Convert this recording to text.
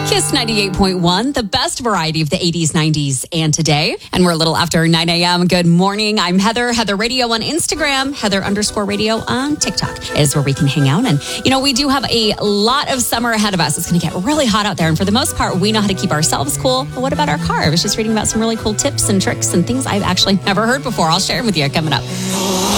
Kiss 98.1, the best variety of the 80s, 90s, and today. And we're a little after 9 a.m. Good morning. I'm Heather Radio on Instagram, Heather_radio on TikTok is where we can hang out. And, we do have a lot of summer ahead of us. It's going to get really hot out there. And for the most part, we know how to keep ourselves cool. But what about our car? I was just reading about some really cool tips and tricks and things I've actually never heard before. I'll share them with you coming up.